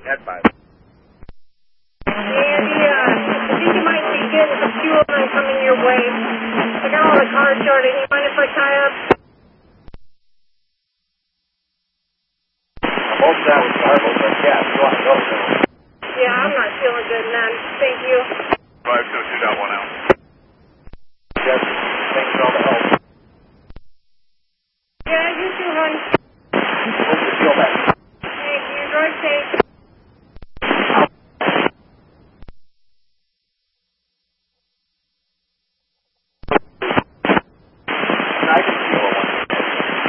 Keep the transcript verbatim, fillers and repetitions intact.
At five. Andy, uh, I think you might be getting some fuel line coming your way. I got all the cars started. You mind if I tie